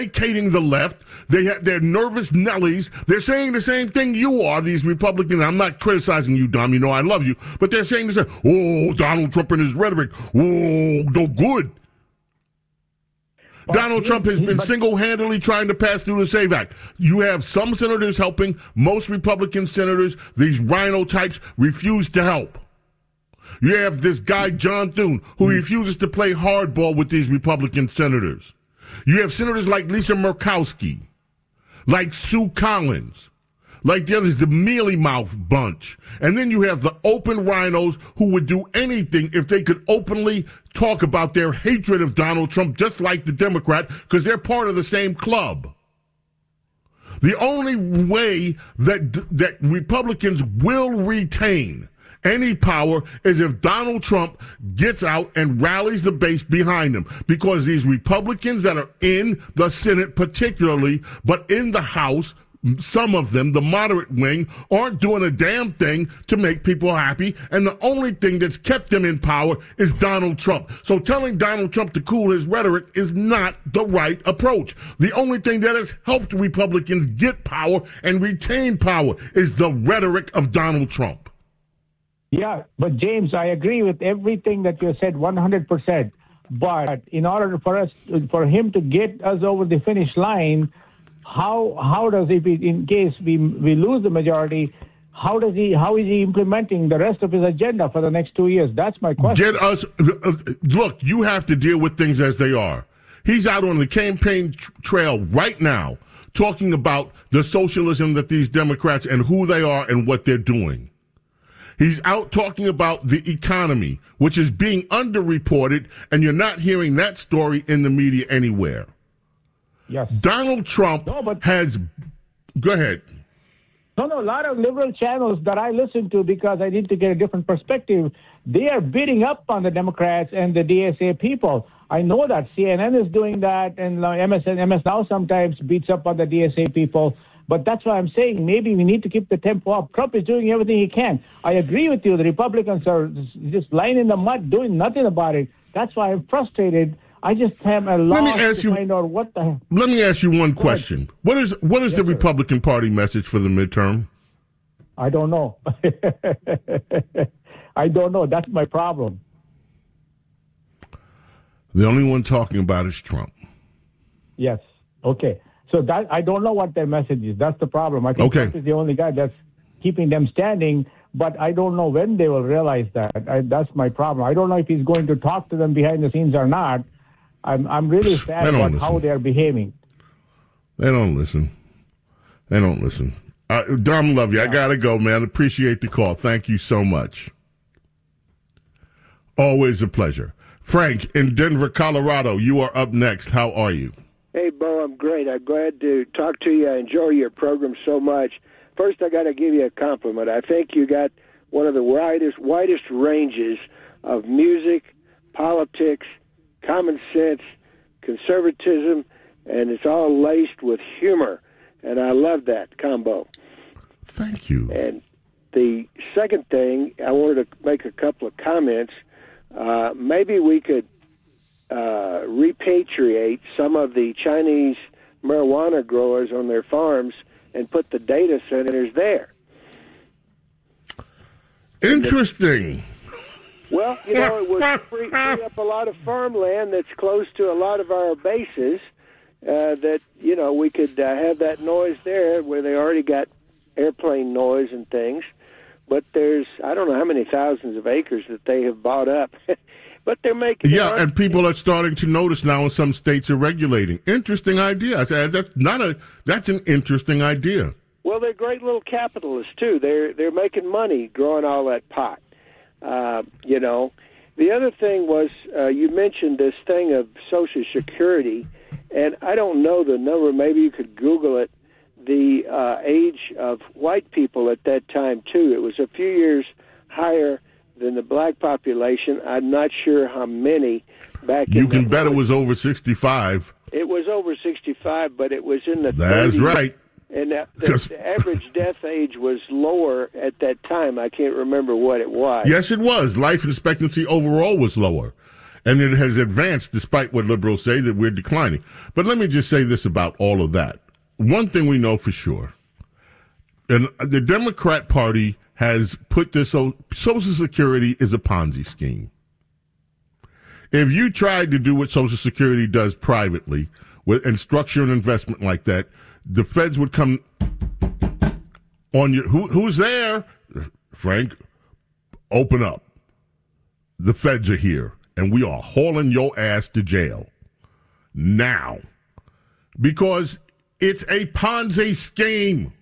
placating the left. They're nervous Nellies. They're saying the same thing you are, these Republicans. I'm not criticizing you, Dom. You know I love you. But they're saying the same. Oh, Donald Trump and his rhetoric. Oh, no good. Donald Trump has been single-handedly trying to pass through the SAVE Act. You have some senators helping. Most Republican senators, these rhino types, refuse to help. You have this guy, John Thune, who refuses to play hardball with these Republican senators. You have senators like Lisa Murkowski, like Sue Collins, like the others, the mealy mouth bunch. And then you have the open rhinos who would do anything if they could openly talk about their hatred of Donald Trump, just like the Democrat, because they're part of the same club. The only way that Republicans will retain any power is if Donald Trump gets out and rallies the base behind him. Because these Republicans that are in the Senate particularly, but in the House, some of them, the moderate wing, aren't doing a damn thing to make people happy, and the only thing that's kept them in power is Donald Trump. So telling Donald Trump to cool his rhetoric is not the right approach. The only thing that has helped Republicans get power and retain power is the rhetoric of Donald Trump. Yeah, but James, I agree with everything that you said 100%. But in order for him to get us over the finish line, how does he, in case we lose the majority, how is he implementing the rest of his agenda for the next 2 years? That's my question. Look, you have to deal with things as they are. He's out on the campaign trail right now talking about the socialism that these Democrats and who they are and what they're doing. He's out talking about the economy, which is being underreported, and you're not hearing that story in the media anywhere. Yes. Donald Trump has... Go ahead. No, a lot of liberal channels that I listen to because I need to get a different perspective, they are beating up on the Democrats and the DSA people. I know that CNN is doing that, and MS Now sometimes beats up on the DSA people. But that's why I'm saying maybe we need to keep the tempo up. Trump is doing everything he can. I agree with you. The Republicans are just lying in the mud, doing nothing about it. That's why I'm frustrated. I just have a loss to find out what the hell. Let me ask you one question. What is the Republican Party message for the midterm? I don't know. I don't know. That's my problem. The only one talking about is Trump. Yes. Okay. So that I don't know what their message is. That's the problem. I think Trump is the only guy that's keeping them standing, but I don't know when they will realize that. That's my problem. I don't know if he's going to talk to them behind the scenes or not. I'm really sad about how they're behaving. They don't listen. Dom, love you. Yeah. I got to go, man. Appreciate the call. Thank you so much. Always a pleasure. Frank in Denver, Colorado, you are up next. How are you? Hey, Bo, I'm great. I'm glad to talk to you. I enjoy your program so much. First, I got to give you a compliment. I think you got one of the widest ranges of music, politics, common sense, conservatism, and it's all laced with humor. And I love that combo. Thank you. And the second thing, I wanted to make a couple of comments. Maybe we could repatriate some of the Chinese marijuana growers on their farms and put the data centers there. Interesting. Well, it would free up a lot of farmland that's close to a lot of our bases that, we could have that noise there where they already got airplane noise and things. But there's, I don't know how many thousands of acres that they have bought up. But they're making... Yeah, and people are starting to notice now in some states are regulating. Interesting idea. I said, that's an interesting idea. Well, they're great little capitalists, too. They're making money growing all that pot. The other thing was you mentioned this thing of Social Security, and I don't know the number. Maybe you could Google it. The age of white people at that time, too. It was a few years higher than the black population. I'm not sure how many back in... You can bet it was over 65. It was over 65, but it was in the 30s. That's right. And the average death age was lower at that time. I can't remember what it was. Yes, it was. Life expectancy overall was lower. And it has advanced despite what liberals say that we're declining. But let me just say this about all of that. One thing we know for sure, and the Democrat Party has put this, Social Security is a Ponzi scheme. If you tried to do what Social Security does privately and structure an investment like that, the feds would come on you. Who's there? Frank, open up. The feds are here, and we are hauling your ass to jail now because it's a Ponzi scheme.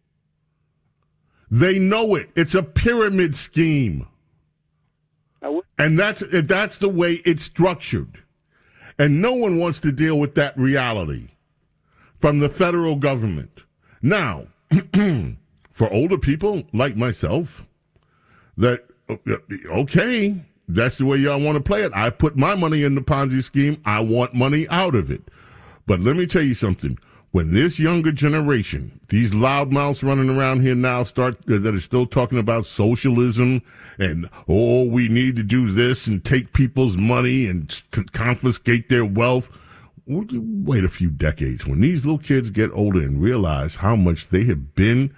They know it. It's a pyramid scheme. And that's the way it's structured. And no one wants to deal with that reality from the federal government. Now, for older people like myself, that, okay, that's the way y'all want to play it. I put my money in the Ponzi scheme. I want money out of it. But let me tell you something. When this younger generation, these loudmouths running around here now that are still talking about socialism and, we need to do this and take people's money and confiscate their wealth. Wait a few decades. When these little kids get older and realize how much they have been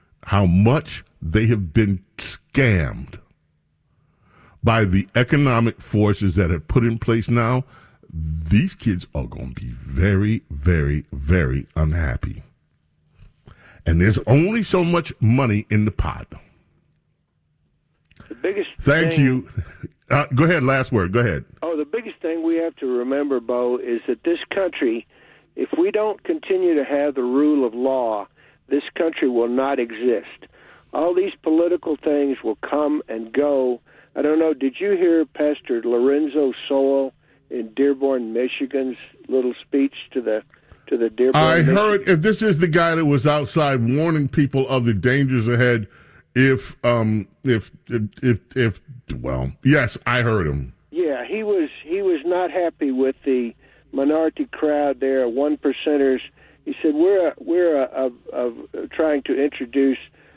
scammed by the economic forces that are put in place now, these kids are going to be very, very, very unhappy. And there's only so much money in the pot. The biggest Thank you. Go ahead, last word. Go ahead. The biggest thing we have to remember, Bo, is that this country, if we don't continue to have the rule of law, this country will not exist. All these political things will come and go. I don't know, did you hear Pastor Lorenzo Sowell in Dearborn, Michigan's little speech to the Dearborn? I heard. If this is the guy that was outside warning people of the dangers ahead, yes, I heard him. Yeah, he was not happy with the minority crowd there, 1%ers. He said we're trying to introduce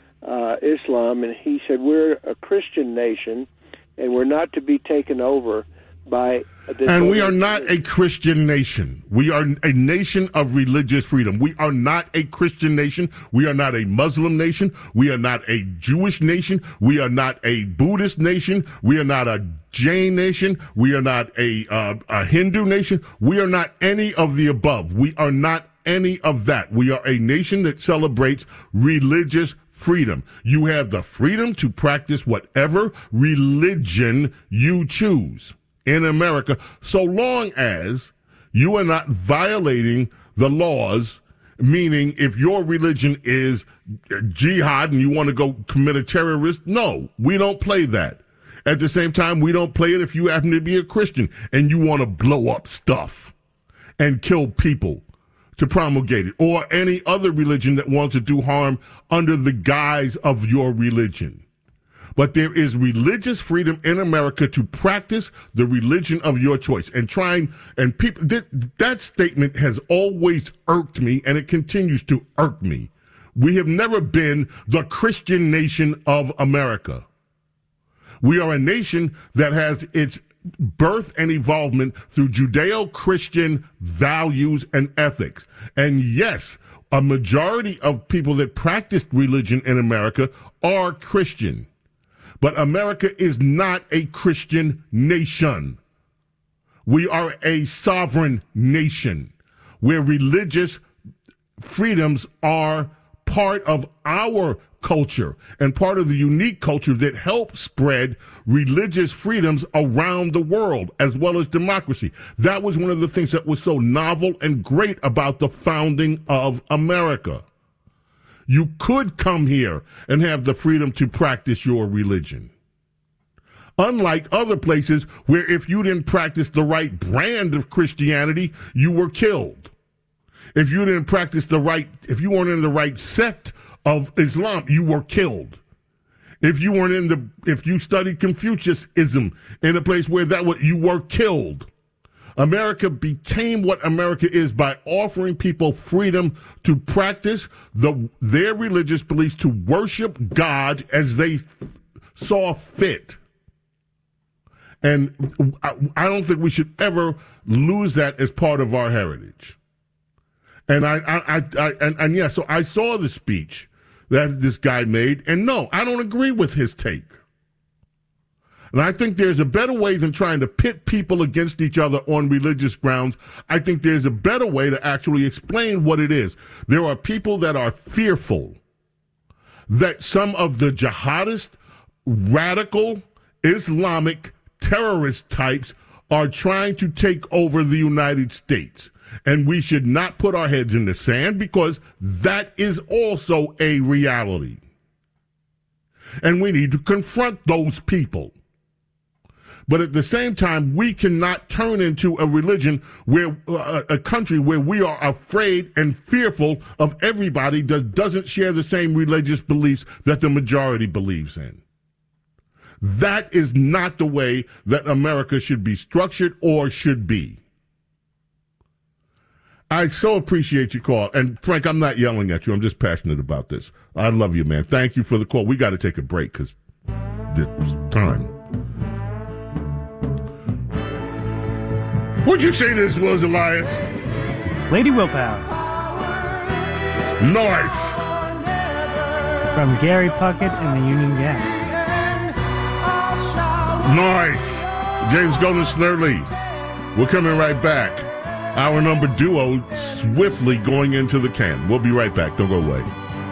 Islam, and he said we're a Christian nation, and we're not to be taken over by. And we are not a Christian nation. We are a nation of religious freedom. We are not a Christian nation. We are not a Muslim nation. We are not a Jewish nation. We are not a Buddhist nation. We are not a Jain nation. We are not a Hindu nation. We are not any of the above. We are not any of that. We are a nation that celebrates religious freedom. You have the freedom to practice whatever religion you choose in America, so long as you are not violating the laws, meaning if your religion is jihad and you want to go commit a terrorist, no, we don't play that. At the same time, we don't play it if you happen to be a Christian and you want to blow up stuff and kill people to promulgate it, or any other religion that wants to do harm under the guise of your religion. But there is religious freedom in America to practice the religion of your choice. And people, that statement has always irked me, and it continues to irk me. We have never been the Christian nation of America. We are a nation that has its birth and evolvement through Judeo-Christian values and ethics. And yes, a majority of people that practice religion in America are Christian. But America is not a Christian nation. We are a sovereign nation where religious freedoms are part of our culture and part of the unique culture that helps spread religious freedoms around the world, as well as democracy. That was one of the things that was so novel and great about the founding of America. You could come here and have the freedom to practice your religion. Unlike other places where if you didn't practice the right brand of Christianity, you were killed. If you didn't practice if you weren't in the right sect of Islam, you were killed. If you studied Confucianism in a place where you were killed. America became what America is by offering people freedom to practice their religious beliefs, to worship God as they saw fit. And I don't think we should ever lose that as part of our heritage. And so I saw the speech that this guy made, and no, I don't agree with his take. And I think there's a better way than trying to pit people against each other on religious grounds. I think there's a better way to actually explain what it is. There are people that are fearful that some of the jihadist, radical, Islamic terrorist types are trying to take over the United States. And we should not put our heads in the sand because that is also a reality. And we need to confront those people. But at the same time, we cannot turn into a religion where a country where we are afraid and fearful of everybody that doesn't share the same religious beliefs that the majority believes in. That is not the way that America should be structured or should be. I so appreciate your call. And, Frank, I'm not yelling at you. I'm just passionate about this. I love you, man. Thank you for the call. We got to take a break because it's time. What'd you say this was, Elias? Lady Willpower. Nice. From Gary Puckett and the Union Gang. Nice. James Golden Snurley. We're coming right back. Our number duo swiftly going into the can. We'll be right back. Don't go away.